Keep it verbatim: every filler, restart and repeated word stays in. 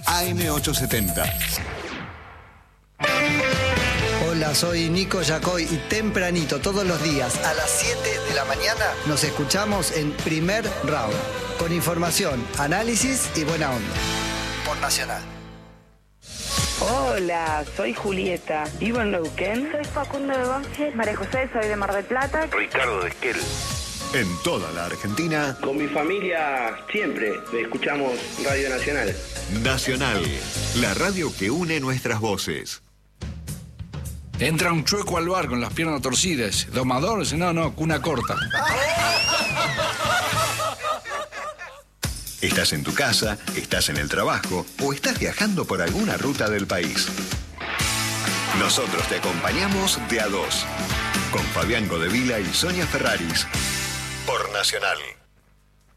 A M ochocientos setenta. Hola, soy Nico Yacoy y tempranito todos los días a las siete de la mañana nos escuchamos en Primer Round. Con información, análisis y buena onda. Por Nacional. Hola, soy Julieta, vivo en Neuquén. Soy Facundo de Banfield. María José, soy de Mar del Plata. Ricardo de Esquel. En toda la Argentina. Con mi familia siempre escuchamos Radio Nacional. Nacional, la radio que une nuestras voces. Entra un chueco al bar con las piernas torcidas. ¿Domador? No, no, cuna corta. Estás en tu casa, estás en el trabajo o estás viajando por alguna ruta del país. Nosotros te acompañamos de a dos. Con Fabián Godevila y Sonia Ferraris. Por Nacional.